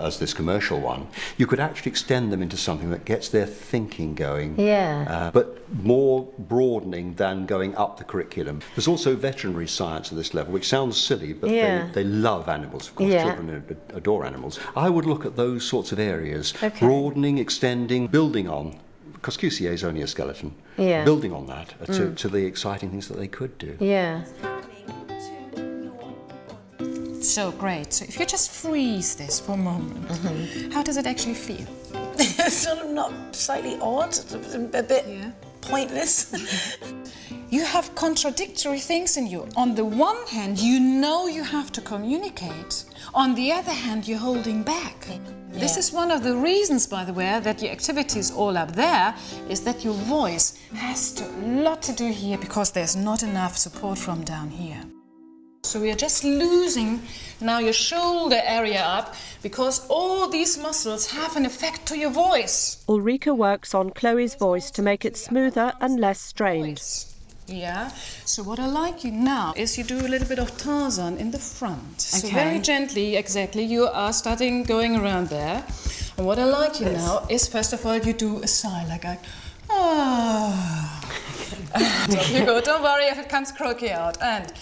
as this commercial one, you could actually extend them into something that gets their thinking going, but more broadening than going up the curriculum. There's also veterinary science at this level, which sounds silly, but they love animals, of course. Children adore animals. I would look at those sorts of areas, broadening, extending, building on, because QCA is only a skeleton, building on that to the exciting things that they could do. So great. So if you just freeze this for a moment, how does it actually feel? It's sort of not slightly odd, a bit pointless. You have contradictory things in you. On the one hand, you know you have to communicate. On the other hand, you're holding back. This is one of the reasons, by the way, that your activity is all up there, is that your voice has a lot to do here because there's not enough support from down here. So we are just losing now your shoulder area up because all these muscles have an effect to your voice. Ulrika works on Chloe's voice to make it smoother and less strained. Yeah, so what I like you now is you do a little bit of Tarzan in the front. So very gently, exactly, you are starting going around there. And what I like you now is, first of all, you do a sigh like a, there you go, don't worry if it comes croaky out. And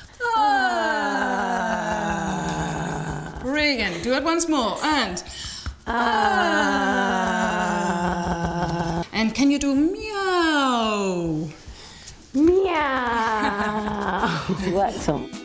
brilliant, do it once more. And and can you do meow? Meow. Works on.